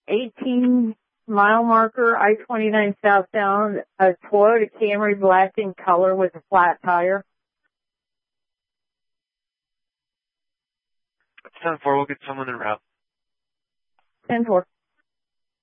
18 mile marker, I-29 southbound, a Toyota Camry black in color with a flat tire. 10-4, we'll get someone en route. 10-4.